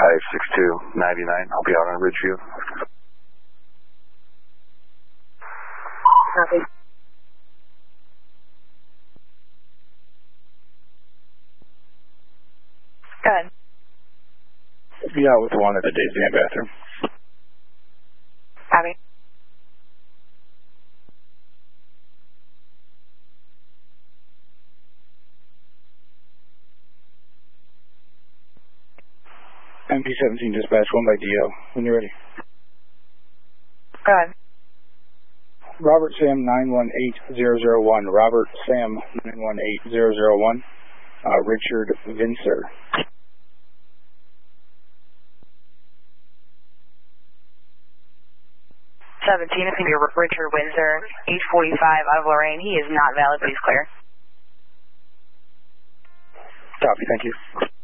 56299. I'll be out on Ridgeview. Copy. Go ahead. Be out with one at the Daisy Ann bathroom. Copy. MP17 dispatch, 1 by DO. When you're ready. Go ahead. Robert Sam 918001. Robert Sam 918001. Richard Vincer. 17, it's going to be Richard Windsor, 845 out of Lorraine. He is not valid. Please clear. Copy, thank you.